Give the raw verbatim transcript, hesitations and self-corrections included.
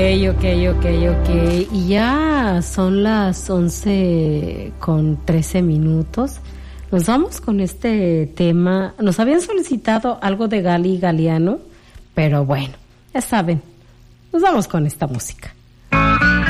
Ok, ok, ok. Y ya son las once con trece minutos. Nos vamos con este tema. Nos habían solicitado algo de Gali Galiano, pero bueno, ya saben, nos vamos con esta música.